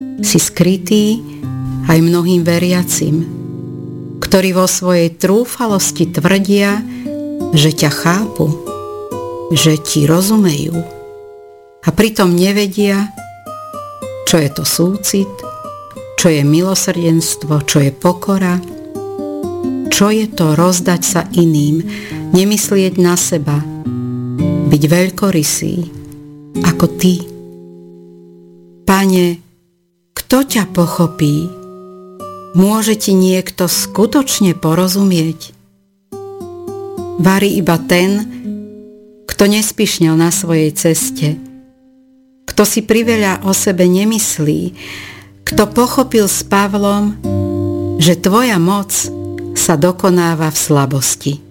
Si skrytý aj mnohým veriacim, ktorí vo svojej trúfalosti tvrdia, že ťa chápu, že ti rozumejú a pritom nevedia, čo je to súcit, čo je milosrdenstvo, čo je pokora, čo je to rozdať sa iným, nemyslieť na seba, byť veľkorysý ako ty. Pane, kto ťa pochopí? Môže ti niekto skutočne porozumieť? Varí iba ten, kto nespišnel na svojej ceste, kto si priveľa o sebe nemyslí, kto pochopil s Pavlom, že tvoja moc sa dokonáva v slabosti.